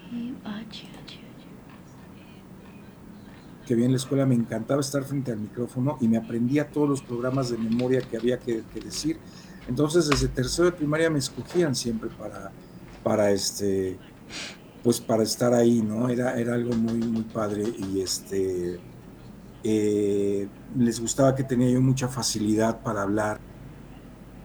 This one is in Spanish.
que había en la escuela, me encantaba estar frente al micrófono y me aprendía todos los programas de memoria que había que decir. Entonces, desde tercero de primaria me escogían siempre para pues para estar ahí, ¿no? Era algo muy, muy padre y les gustaba que tenía yo mucha facilidad para hablar.